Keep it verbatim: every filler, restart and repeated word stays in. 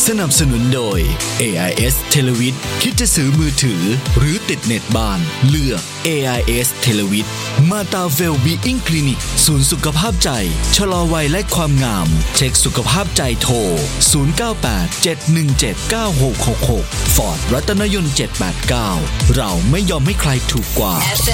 สนับสนุนโดย เอ ไอ เอส Televid คิดจะซื้อมือถือหรือติดเน็ตบ้านเลือก เอ ไอ เอส Televid มาตาเวลบีอิงคลินิกศูนย์สุขภาพใจชะลอวัยและความงามเช็คสุขภาพใจโทรศูนย์ เก้า แปด เจ็ด หนึ่ง เจ็ด เก้า หก หก หก Ford รัตนยนต์เจ็ดแปดเก้าเราไม่ยอมให้ใครถูกกว่าเอฟ เอ็